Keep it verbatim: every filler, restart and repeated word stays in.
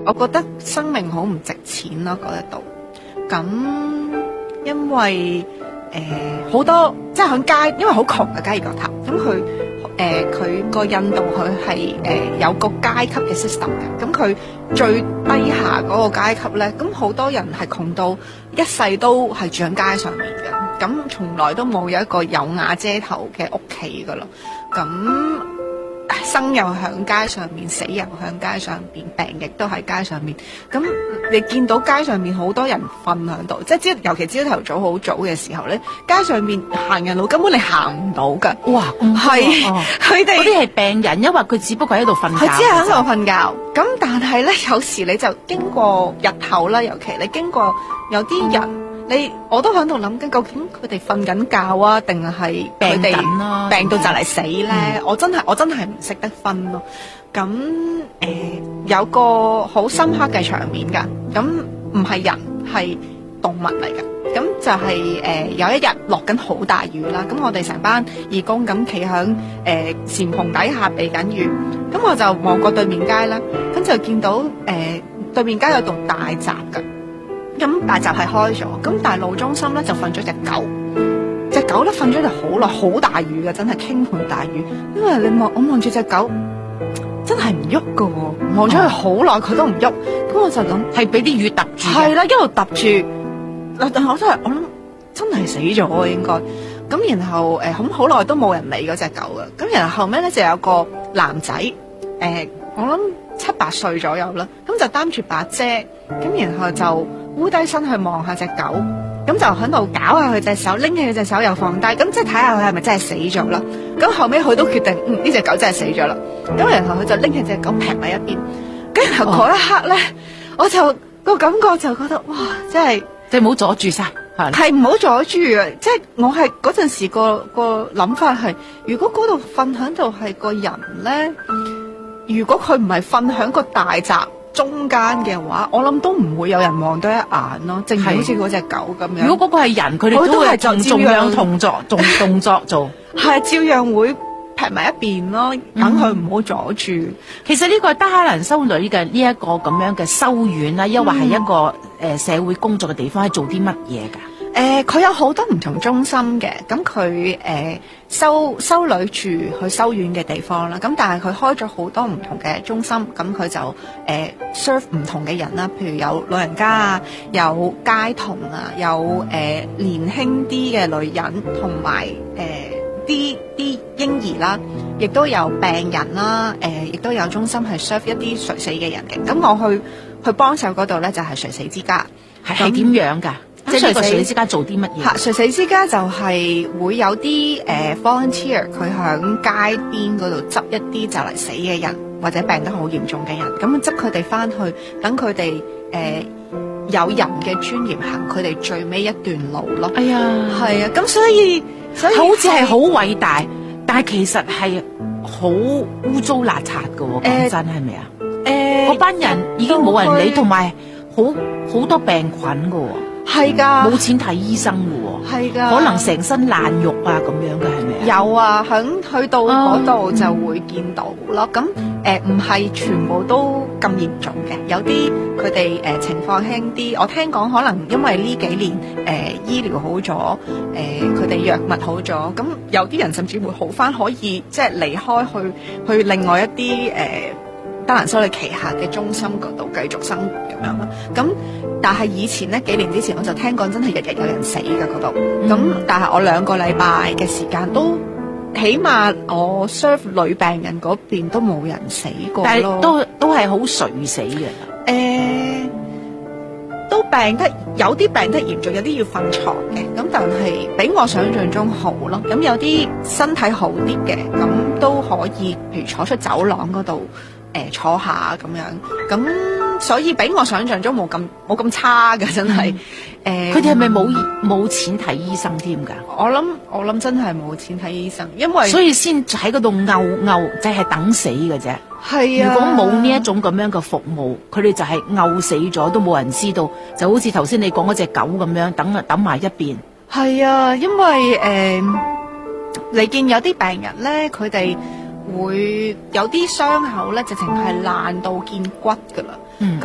我覺得生命好唔值錢咯嗰一度。咁因為誒好、呃、多即係喺街，因為好窮嘅加爾各答，咁佢誒佢個印度佢係誒有個階級嘅 system 嘅，咁佢最低下嗰個階級咧，咁好多人係窮到一世都係住喺街上面嘅，咁從來都冇有一個有瓦遮頭嘅屋企噶咯，咁。生又喺街上面，死又喺街上邊，病亦都喺街上面。咁你見到街上面好多人瞓喺度，即係朝，尤其朝頭早好早嘅時候咧，街上面行人路根本你行唔到噶。哇，係佢哋嗰啲係病人，因為佢只不過喺度瞓覺，佢只係喺度瞓覺。咁但係咧，有時你就經過日頭啦，尤其你經過有啲人。你我都喺度諗緊，究竟佢哋瞓緊覺啊，定係佢哋病到就嚟死咧？嗯、我真係我真係唔識得分咯。咁誒、呃、有個好深刻嘅場面㗎，咁唔係人係動物嚟㗎。咁就係、是、誒、呃、有一日落緊好大雨啦，咁我哋成班義工咁企喺誒檐篷底下避緊雨，咁我就望過對面街啦，咁就見到誒、呃、對面街有棟大閘㗎。咁大閘係開咗，咁但係路中心咧就瞓咗隻狗，隻狗咧瞓咗就好耐，好大雨嘅，真係傾盆大雨。因為你望我望住隻狗，真係唔喐噶，望咗佢好耐，佢都唔喐。咁我就諗係俾啲雨揼住，係啦，一路揼住。但係我真係我諗真係死咗應該。咁然後誒，咁好耐都冇人理嗰隻狗嘅。咁然後後尾咧就有個男仔，誒、呃，我諗七八歲左右啦，咁就擔住把遮，咁然後就。烏低身去望下隻狗，咁就喺度搞下佢隻手，拎起佢隻手又放低，咁即係睇下佢係咪真係死咗啦。咁後尾佢都決定，嗯，呢隻狗真係死咗啦。咁然後佢就拎起隻狗劈埋一邊，跟住嗰一刻咧，哦、我就、個感覺就覺得哇，真係即係唔好阻住晒，係唔好阻住啊！即係我係嗰陣時個個諗法係，如果嗰度瞓喺度係個人咧，如果佢唔係瞓喺個大閘中間嘅話，我諗都唔會有人望多一眼咯，正係好似嗰隻狗咁樣。如果嗰個係人，佢哋都係就照樣動作，動動作做，係照樣會劈埋一邊咯，等佢唔好阻住。嗯、其實呢個德黑蘭修女嘅呢一個咁樣嘅修院啦，抑或係一個誒、呃、社會工作嘅地方，係做啲乜嘢㗎？誒、呃，佢有好多唔同中心嘅，咁佢誒修修女住去修院嘅地方啦，咁但係佢開咗好多唔同嘅中心，咁佢就誒、呃、serve 唔同嘅人啦，譬如有老人家啊，有街童啊，有誒、呃、年輕啲嘅女人，同埋誒啲啲嬰兒啦，亦都有病人啦，誒、呃、亦都有中心係 serve 一啲垂死嘅人嘅，咁我去去幫手嗰度咧就係、是、垂死之家，係係點樣㗎？即係垂死之家做啲乜嘢？嚇，垂死之家就係會有啲誒、呃、volunteer，佢喺街邊嗰度執一啲就嚟死嘅人，或者病得好嚴重嘅人，咁執佢哋翻去，等佢哋誒有人嘅尊嚴行佢哋最尾一段路咯。哎呀，係啊，咁所以所以好似係好偉大，但係其實係好污糟邋遢㗎喎。講真係咪啊？誒，嗰班人已經冇人理，同埋好好多病菌㗎喎。係噶，冇錢睇醫生嘅喎，係噶，可能成身爛肉啊咁樣嘅，係咪啊？有啊，響去到嗰度就會見到咯。咁誒唔係全部都咁嚴重嘅，有啲佢哋誒情況輕啲。我聽講可能因為呢幾年誒、呃、醫療好咗，誒佢哋藥物好咗，咁有啲人甚至會好返，可以即係離開去去另外一啲誒。呃德蘭修女旗下嘅中心嗰度繼續生活咁樣啦，咁但係以前呢幾年之前我就聽講真係日日有人死嘅嗰度，咁、嗯、但係我兩個禮拜嘅時間都起碼我 serve 女病人嗰邊都冇人死過咯，但係都都係好垂死嘅，誒、呃、都病得有啲病得嚴重，有啲要瞓床嘅，咁但係比我想象中好咯，咁有啲身體好啲嘅，咁都可以譬如坐出走廊嗰度。誒、呃、坐下咁樣，咁所以比我想象中冇咁冇咁差嘅，真係。誒，佢哋係咪冇冇錢睇醫生添㗎？我諗我諗真係冇錢睇醫生，因為所以先喺嗰度嘔嘔，就係等死嘅啫。係啊，如果冇呢一種咁樣嘅服務，佢哋就係嘔死咗都冇人知道，就好似頭先你講嗰隻狗咁樣，等啊等埋一邊。係啊，因為誒、呃，你見有啲病人咧，佢哋。會有啲傷口咧，直情係爛到見骨噶啦。嗯。